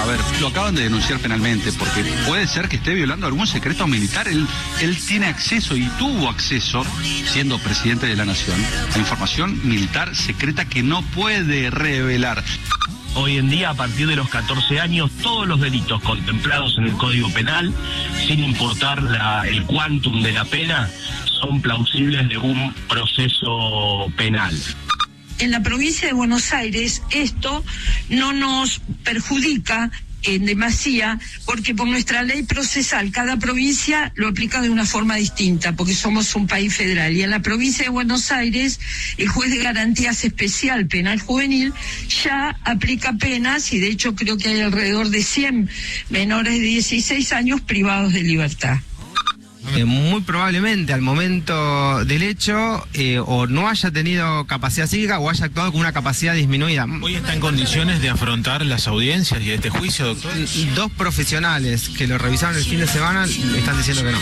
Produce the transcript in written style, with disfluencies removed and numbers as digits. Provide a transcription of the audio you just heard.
ver, lo acaban de denunciar penalmente porque puede ser que esté violando algún secreto militar. Él tiene acceso y tuvo acceso, siendo presidente de la nación, a información militar secreta que no puede revelar. Hoy en día, a partir de los 14 años, todos los delitos contemplados en el Código Penal, sin importar el quantum de la pena, son plausibles de un proceso penal. En la provincia de Buenos Aires esto no nos perjudica en demasía, porque por nuestra ley procesal cada provincia lo aplica de una forma distinta, porque somos un país federal. Y en la provincia de Buenos Aires, el juez de garantías especial penal juvenil ya aplica penas, y de hecho creo que hay alrededor de 100 menores de 16 años privados de libertad. Muy probablemente al momento del hecho o no haya tenido capacidad psíquica o haya actuado con una capacidad disminuida. ¿Hoy está en condiciones de afrontar las audiencias y este juicio, doctor? 2 profesionales que lo revisaron el fin de semana están diciendo que no.